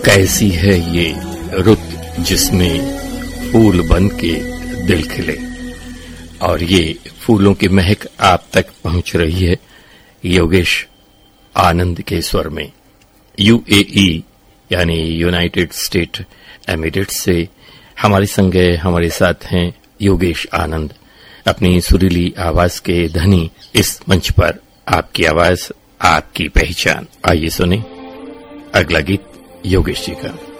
कैसी है ये रुत जिसमें फूल बन के दिल खिले। और ये फूलों की महक आप तक पहुंच रही है योगेश आनंद के स्वर में। यूएई यानी यूनाइटेड स्टेट एमिरेट्स से हमारे संग हमारे साथ हैं योगेश आनंद। अपनी सुरीली आवाज के धनी इस मंच पर आपकी आवाज, आपकी पहचान। आइए सुने अगला गीत योगेश जी का।